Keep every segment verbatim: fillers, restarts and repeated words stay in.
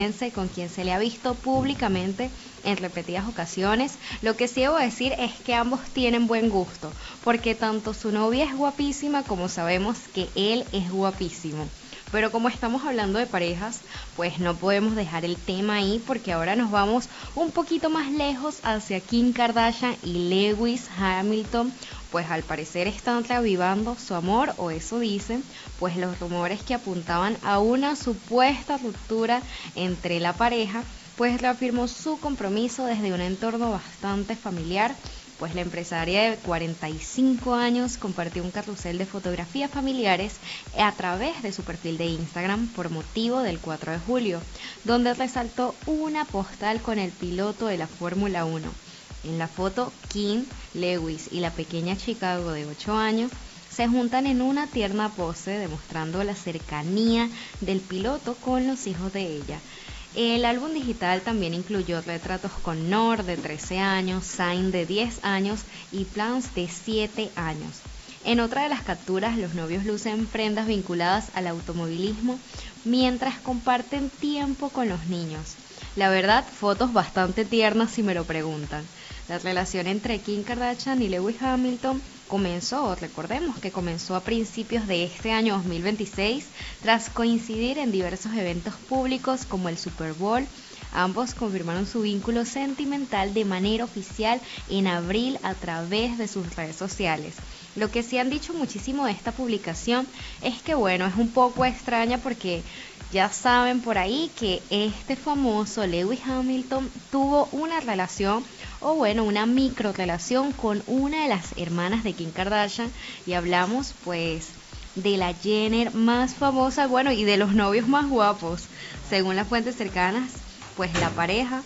con quien se le ha visto públicamente en repetidas ocasiones. Lo que sí debo decir es que ambos tienen buen gusto, porque tanto su novia es guapísima como sabemos que él es guapísimo. Pero como estamos hablando de parejas, pues no podemos dejar el tema ahí porque ahora nos vamos un poquito más lejos hacia Kim Kardashian y Lewis Hamilton, pues al parecer están reavivando su amor, o eso dicen, pues los rumores que apuntaban a una supuesta ruptura entre la pareja, pues reafirmó su compromiso desde un entorno bastante familiar, pues la empresaria de cuarenta y cinco años compartió un carrusel de fotografías familiares a través de su perfil de Instagram por motivo del cuatro de julio, donde resaltó una postal con el piloto de la Fórmula uno. En la foto, Kim, Lewis y la pequeña Chicago de ocho años se juntan en una tierna pose demostrando la cercanía del piloto con los hijos de ella. El álbum digital también incluyó retratos con Nor de trece años, Zayn de diez años y Plans de siete años. En otra de las capturas, los novios lucen prendas vinculadas al automovilismo mientras comparten tiempo con los niños. La verdad, fotos bastante tiernas si me lo preguntan. La relación entre Kim Kardashian y Lewis Hamilton comenzó, recordemos que comenzó a principios de este año dos mil veintiséis, tras coincidir en diversos eventos públicos como el Super Bowl. Ambos confirmaron su vínculo sentimental de manera oficial en abril a través de sus redes sociales. Lo que sí han dicho muchísimo de esta publicación es que, bueno, es un poco extraña porque ya saben por ahí que este famoso Lewis Hamilton tuvo una relación, o bueno, una micro relación con una de las hermanas de Kim Kardashian, y hablamos pues de la Jenner más famosa, bueno, y de los novios más guapos. Según las fuentes cercanas, pues la pareja,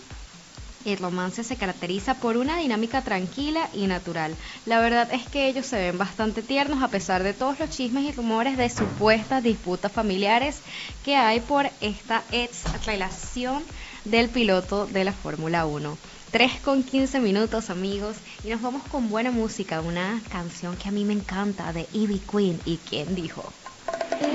el romance se caracteriza por una dinámica tranquila y natural. La verdad es que ellos se ven bastante tiernos a pesar de todos los chismes y rumores de supuestas disputas familiares que hay por esta ex relación del piloto de la Fórmula uno. tres con quince minutos, amigos, y nos vamos con buena música, una canción que a mí me encanta de Ivy Queen y ¿Quién dijo?